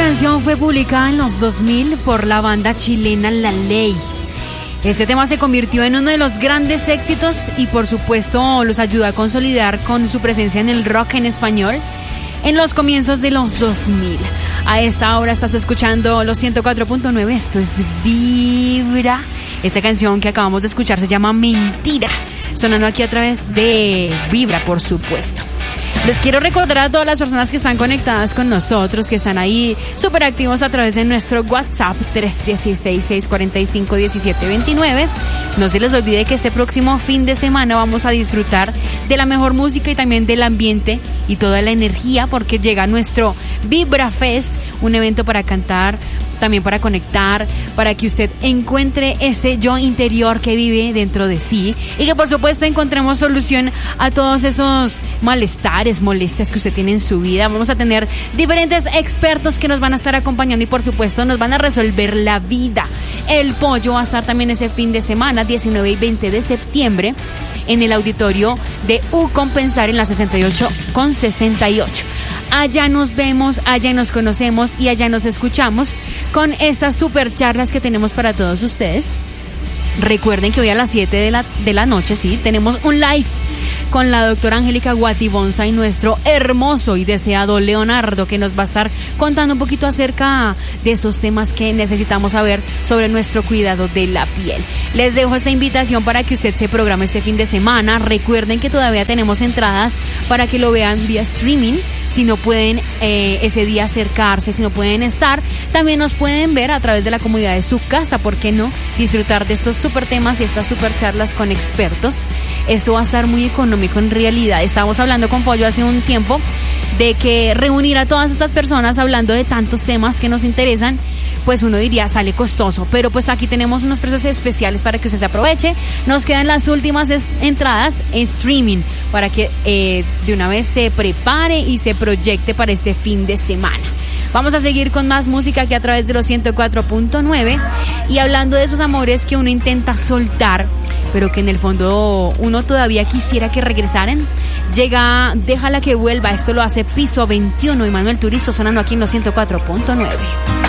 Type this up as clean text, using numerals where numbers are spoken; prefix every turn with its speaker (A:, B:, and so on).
A: canción fue publicada en los 2000 por la banda chilena La Ley. Este tema se convirtió en uno de los grandes éxitos y por supuesto los ayudó a consolidar con su presencia en el rock en español en los comienzos de los 2000. A esta hora estás escuchando los 104.9, esto es Vibra. Esta canción que acabamos de escuchar se llama Mentira, sonando aquí a través de Vibra, por supuesto. Les quiero recordar a todas las personas que están conectadas con nosotros, que están ahí súper activos a través de nuestro WhatsApp 316-645-1729. No se les olvide que este próximo fin de semana vamos a disfrutar de la mejor música y también del ambiente y toda la energía, porque llega nuestro Vibra Fest, un evento para cantar, también para conectar, para que usted encuentre ese yo interior que vive dentro de sí y que por supuesto encontremos solución a todos esos malestares, molestias que usted tiene en su vida. Vamos a tener diferentes expertos que nos van a estar acompañando y por supuesto nos van a resolver la vida. El Pollo va a estar también ese fin de semana, 19 y 20 de septiembre, en el auditorio de Compensar en la 68 con 68. Allá nos vemos, allá nos conocemos y allá nos escuchamos con estas super charlas que tenemos para todos ustedes. Recuerden que hoy a las 7 de la noche, sí, tenemos un live con la doctora Angélica Guatibonza y nuestro hermoso y deseado Leonardo, que nos va a estar contando un poquito acerca de esos temas que necesitamos saber sobre nuestro cuidado de la piel. Les dejo esta invitación para que usted se programe este fin de semana. Recuerden que todavía tenemos entradas para que lo vean vía streaming. Si no pueden ese día acercarse, si no pueden estar, también nos pueden ver a través de la comodidad de su casa. ¿Por qué no? Disfrutar de estos super temas y estas super charlas con expertos. Eso va a estar muy económico en realidad. Estábamos hablando con Pollo hace un tiempo de que reunir a todas estas personas hablando de tantos temas que nos interesan, pues uno diría sale costoso, pero pues aquí tenemos unos precios especiales para que usted se aproveche. Nos quedan las últimas entradas en streaming para que de una vez se prepare y se proyecte para este fin de semana. Vamos a seguir con más música aquí a través de los 104.9 y hablando de esos amores que uno intenta soltar, pero que en el fondo uno todavía quisiera que regresaran. Llega Déjala que vuelva, esto lo hace Piso 21 y Manuel Turizo sonando aquí en los 104.9.